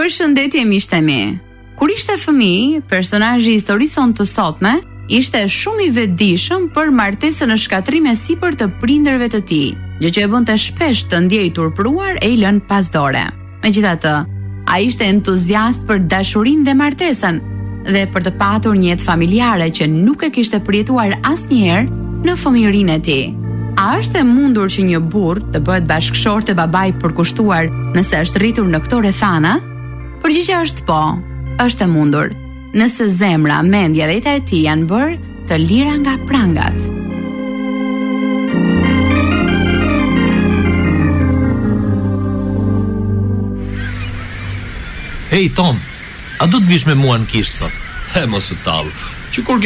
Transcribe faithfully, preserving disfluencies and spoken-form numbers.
Përshëndetje miqtë e mi. Kur ishte fëmijë, personazhi i historisë sonë të sotme ishte shumë i vetëdijshëm për martesën në shkatrim e sipër të prindërve të tij, gjë që e bënte shpesh të ndjej turpruar e i lënë pas dore. Megjithatë, ai ishte entuziast për dashurinë dhe martesën dhe për të patur një jetë familjare që nuk e kishte përjetuar asnjëherë në fëmijërinë e tij. A është e mundur që një burr të bëhet bashkëshort të babait përkushtuar nëse është rritur në këto rrethana? Përgjigjja është po, është e mundur. Nëse zemra, mendja dhe jeta e tij janë bërë të lira nga prangat. Hey Tom, a do të vish me mua në kishë sot? He mos u tall. Që kur